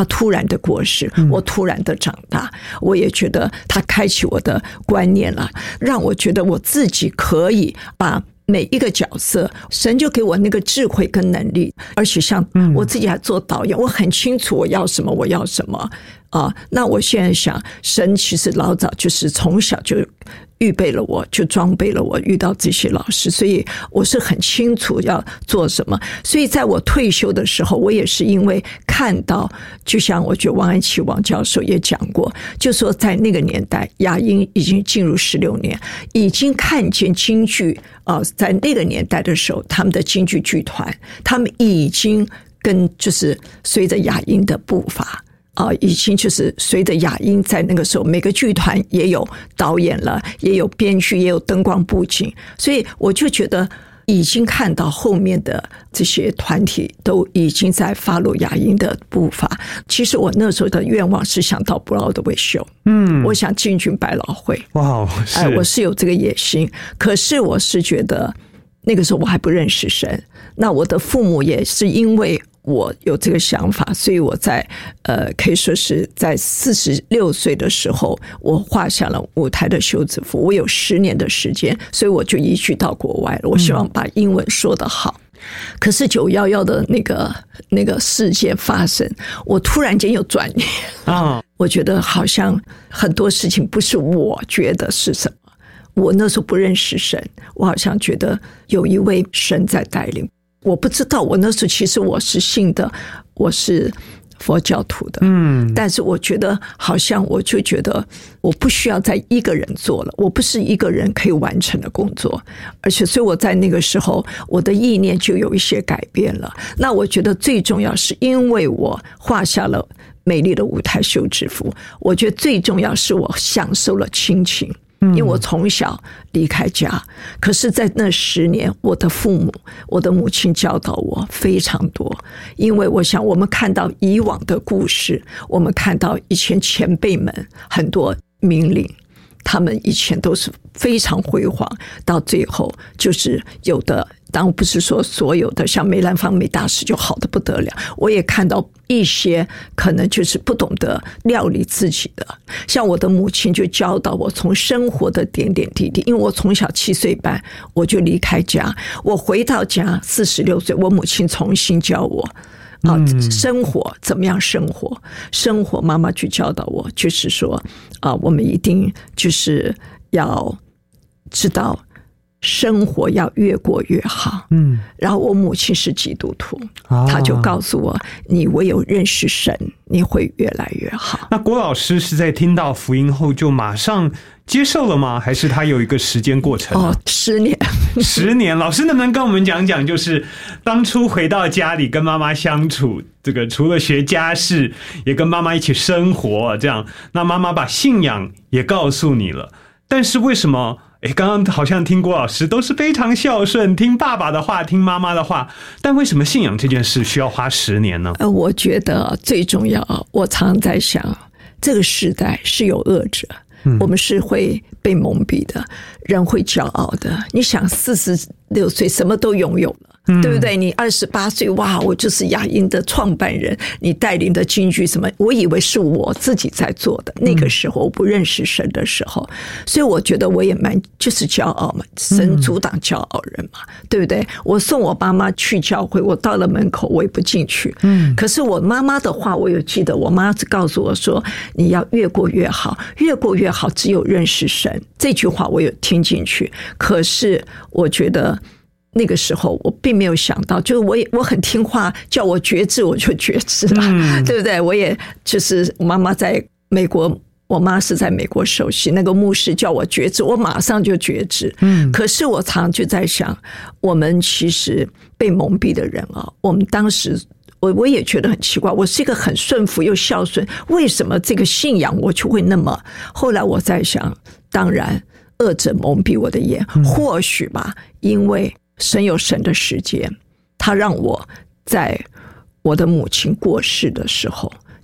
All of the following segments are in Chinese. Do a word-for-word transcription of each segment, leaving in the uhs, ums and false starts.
他突然的过世，我突然的长大，我也觉得他开启我的观念了，让我觉得我自己可以把每一个角色，神就给我那个智慧跟能力，而且像我自己还做导演，我很清楚我要什么，我要什么啊。那我现在想，神其实老早就是从小就预备了我，就装备了我遇到这些老师，所以我是很清楚要做什么。所以在我退休的时候，我也是因为看到，就像我觉得王安琪王教授也讲过，就说在那个年代，亚音已经进入十六年，已经看见京剧啊、呃，在那个年代的时候，他们的京剧剧团，他们已经跟就是随着亚音的步伐。啊、呃，已经就是随着亚音在那个时候，每个剧团也有导演了，也有编剧，也有灯光布景，所以我就觉得已经看到后面的这些团体都已经在 follow 亚音的步伐。其实我那时候的愿望是想到 Broadway show， 嗯，我想进军百老汇，哇，是、呃，我是有这个野心，可是我是觉得那个时候我还不认识神，那我的父母也是因为我有这个想法，所以我在呃，可以说是在四十六岁的时候，我画下了舞台的休止符。我有十年的时间，所以我就移居到国外了。我希望把英文说得好。可是九一一的那个那个事件发生，我突然间有转念啊，我觉得好像很多事情不是我觉得是什么，我那时候不认识神，我好像觉得有一位神在带领。我不知道，我那时候其实我是信的，我是佛教徒的，嗯，但是我觉得好像我就觉得我不需要再一个人做了，我不是一个人可以完成的工作，而且所以我在那个时候我的意念就有一些改变了。那我觉得最重要是因为我画下了美丽的舞台休止符，我觉得最重要是我享受了亲情。因为我从小离开家，可是在那十年，我的父母，我的母亲教导我非常多。因为我想我们看到以往的故事，我们看到以前前辈们很多名领，他们以前都是非常辉煌，到最后就是有的，当然不是说所有的，像梅兰芳梅大师就好得不得了，我也看到一些可能就是不懂得料理自己的，像我的母亲就教导我从生活的点点滴滴，因为我从小七岁半我就离开家，我回到家四十六岁，我母亲重新教我啊，生活怎么样生活？生活妈妈去教导我，就是说啊，我们一定就是要知道生活要越过越好。嗯，然后我母亲是基督徒，啊、她就告诉我，你唯有认识神，你会越来越好。 那郭老师是在听到福音后就马上接受了吗？还是他有一个时间过程、啊？ 哦，十年， 十年。老师能不能跟我们讲讲，就是当初回到家里跟妈妈相处，这个除了学家事，也跟妈妈一起生活，这样，那妈妈把信仰也告诉你了，但是为什么？诶，刚刚好像听郭老师都是非常孝顺，听爸爸的话，听妈妈的话，但为什么信仰这件事需要花十年呢？ 呃，我觉得最重要，我常常在想，这个时代是有恶者。嗯、我们是会被蒙蔽的，人会骄傲的。你想，四十六岁什么都拥有了。嗯、对不对？你二十八岁，哇，我就是亚音的创办人，你带领的京剧什么？我以为是我自己在做的。那个时候我不认识神的时候，所以我觉得我也蛮就是骄傲嘛，神阻挡骄傲人嘛，嗯、对不对？我送我妈妈去教会，我到了门口我也不进去。嗯，可是我妈妈的话，我有记得，我妈告诉我说，你要越过越好，越过越好，只有认识神。这句话我有听进去，可是我觉得。那个时候我并没有想到，就是我也我很听话，叫我觉知我就觉知了，嗯、对不对？我也就是妈妈在美国，我妈是在美国受洗，那个牧师叫我觉知，我马上就觉知。嗯，可是我常就在想，我们其实被蒙蔽的人啊，我们当时我我也觉得很奇怪，我是一个很顺服又孝顺，为什么这个信仰我就会那么？后来我在想，当然恶者蒙蔽我的眼，或许吧，因为。神有神的时间，他让我在我的母亲过世的时候，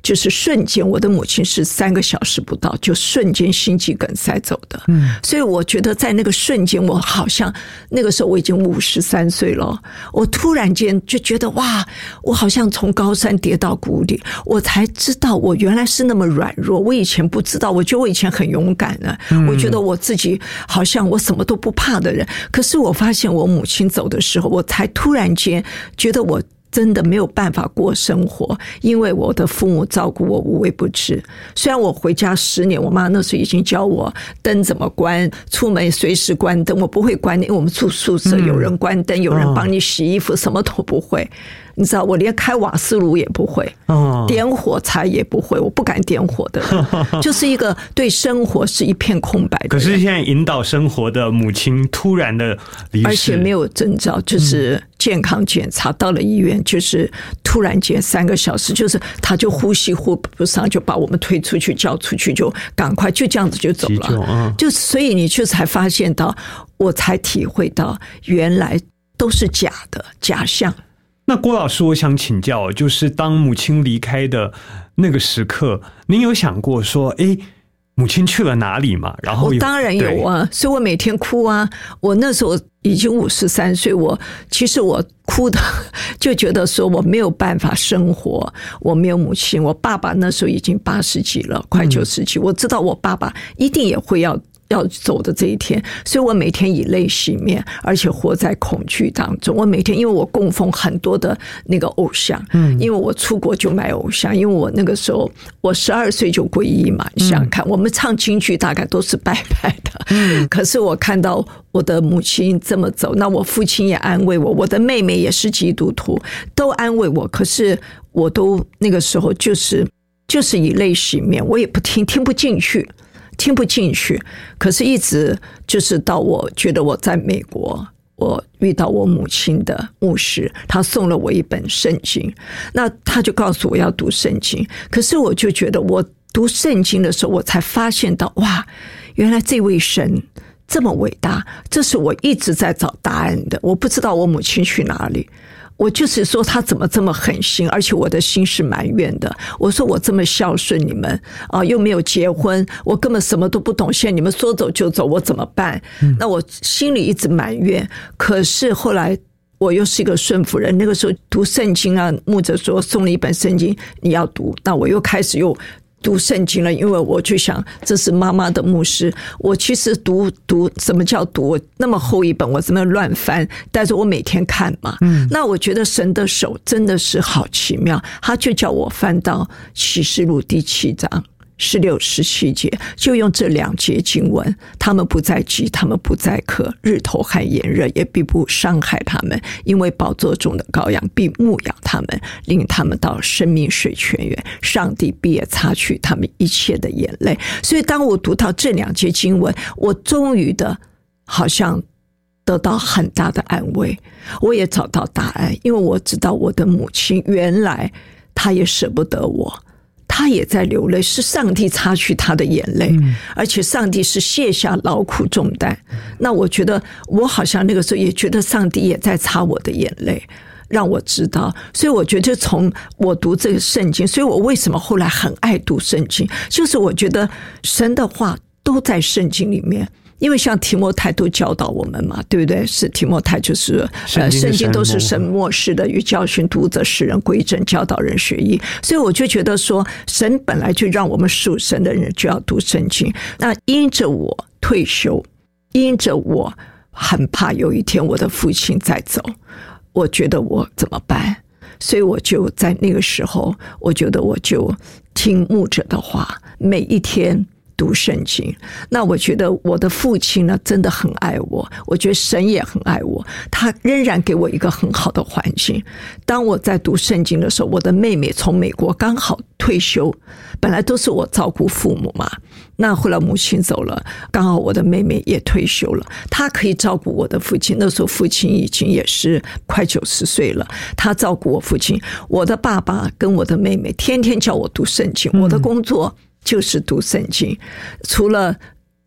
就是瞬间，我的母亲是三个小时不到就瞬间心肌梗塞走的。嗯，所以我觉得在那个瞬间，我好像那个时候我已经五十三岁了，我突然间就觉得哇，我好像从高山跌到谷底，我才知道我原来是那么软弱，我以前不知道，我觉得我以前很勇敢呢、啊，我觉得我自己好像我什么都不怕的人，可是我发现我母亲走的时候，我才突然间觉得我真的没有办法过生活，因为我的父母照顾我无微不至。虽然我回家十年，我妈那时候已经教我灯怎么关，出门随时关灯，我不会关灯，因为我们住宿舍，有人关灯，有人帮你洗衣服，什么都不会。你知道，我连开瓦斯炉也不会，点火柴也不会，我不敢点火的人，就是一个对生活是一片空白的人。 可是现在引导生活的母亲突然的离世， 而且没有征兆，就是健康检查到了医院，就是突然间三个小时，就是他就呼吸呼不上，就把我们推出去叫出去，就赶快就这样子就走了。就所以你就才发现到，我才体会到原来都是假的假象。 那郭老师，我想请教，就是当母亲离开的那个时刻，您有想过说，哎，母亲去了哪里吗？然后我当然有啊，所以我每天哭啊。我那时候已经五十三岁，我其实我哭的就觉得说我没有办法生活，我没有母亲。我爸爸那时候已经八十几了，快九十几，我知道我爸爸一定也会要。要走的这一天，所以我每天以泪洗面，而且活在恐惧当中。我每天，因为我供奉很多的那个偶像，嗯，因为我出国就买偶像，因为我那个时候我十二岁就皈依嘛，你想想看，我们唱京剧大概都是拜拜的，嗯，可是我看到我的母亲这么走，那我父亲也安慰我，我的妹妹也是基督徒，都安慰我，可是我都那个时候就是就是以泪洗面，我也不听，听不进去。听不进去，可是一直就是到我觉得我在美国，我遇到我母亲的牧师，他送了我一本圣经，那他就告诉我要读圣经，可是我就觉得我读圣经的时候，我才发现到哇，原来这位神这么伟大，这是我一直在找答案的，我不知道我母亲去哪里。我就是说他怎么这么狠心，而且我的心是埋怨的。我说我这么孝顺你们啊，又没有结婚，我根本什么都不懂，现在你们说走就走，我怎么办？那我心里一直埋怨。可是后来我又是一个顺服人，那个时候读圣经啊，牧者说送了一本圣经你要读，那我又开始又读圣经了，因为我就想这是妈妈的牧师，我其实读读什么叫读那么厚一本，我怎么乱翻，但是我每天看嘛，嗯，那我觉得神的手真的是好奇妙，他就叫我翻到启示录第七章十六、十七节，就用这两节经文，他们不再饥，他们不再渴，日头和炎热也必不伤害他们，因为宝座中的羔羊必牧养他们，领他们到生命水泉源，上帝必也擦去他们一切的眼泪。所以当我读到这两节经文，我终于的好像得到很大的安慰，我也找到答案，因为我知道我的母亲原来她也舍不得我，他也在流泪，是上帝擦去他的眼泪，嗯，而且上帝是卸下劳苦重担。那我觉得我好像那个时候也觉得上帝也在擦我的眼泪，让我知道。所以我觉得从我读这个圣经，所以我为什么后来很爱读圣经，就是我觉得神的话都在圣经里面。因为像提摩太都教导我们嘛，对不对？是提摩太就是呃，圣经都是神默示的，与教训读者使人归正，教导人学义。所以我就觉得说，神本来就让我们属神的人就要读圣经。那因着我退休，因着我很怕有一天我的父亲再走，我觉得我怎么办？所以我就在那个时候，我觉得我就听牧者的话，每一天读圣经。那我觉得我的父亲呢真的很爱我，我觉得神也很爱我，他仍然给我一个很好的环境。当我在读圣经的时候，我的妹妹从美国刚好退休，本来都是我照顾父母嘛，那后来母亲走了，刚好我的妹妹也退休了，她可以照顾我的父亲，那时候父亲已经也是快九十岁了，她照顾我父亲。我的爸爸跟我的妹妹天天叫我读圣经，我的工作就是读圣经，除了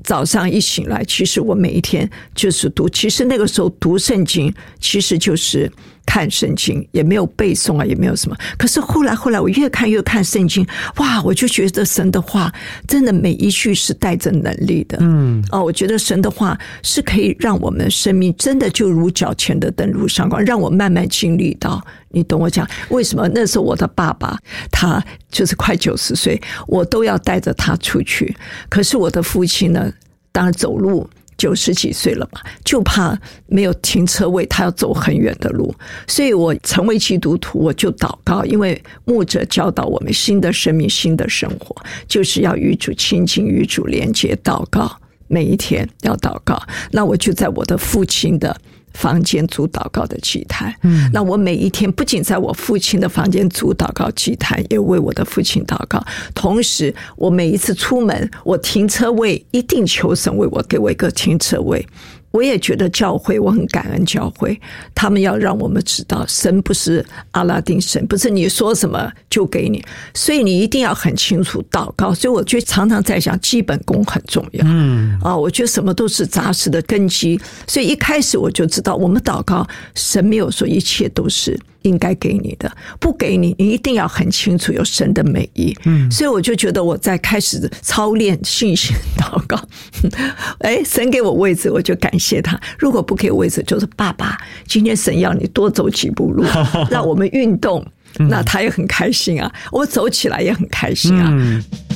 早上一醒来，其实我每一天就是读，其实那个时候读圣经其实就是看圣经，也没有背诵啊，也没有什么。可是后来后来我越看越看圣经，哇，我就觉得神的话真的每一句是带着能力的。嗯，哦，我觉得神的话是可以让我们生命真的就如脚前的灯如上光，让我慢慢经历到。你懂我讲为什么那时候我的爸爸他就是快九十岁，我都要带着他出去，可是我的父亲呢，当然走路九十几岁了嘛，就怕没有停车位，他要走很远的路，所以我成为基督徒，我就祷告，因为牧者教导我们新的生命新的生活就是要与主亲近，与主连结，祷告，每一天要祷告。那我就在我的父亲的房间组祷告的祭坛，嗯，那我每一天不仅在我父亲的房间组祷告祭坛，也为我的父亲祷告。同时，我每一次出门，我停车位一定求神为我给我一个停车位。我也觉得教会，我很感恩教会，他们要让我们知道，神不是阿拉丁神，不是你说什么就给你，所以你一定要很清楚祷告。所以我觉得常常在想，基本功很重要。嗯，啊，我觉得什么都是扎实的根基。所以一开始我就知道，我们祷告，神没有说一切都是应该给你的，不给你，你一定要很清楚有神的美意。嗯，所以我就觉得我在开始操练信心祷告，哎，神给我位置，我就感谢他；如果不给我位置，就是爸爸，今天神要你多走几步路，让我们运动，那他也很开心啊，我走起来也很开心啊。嗯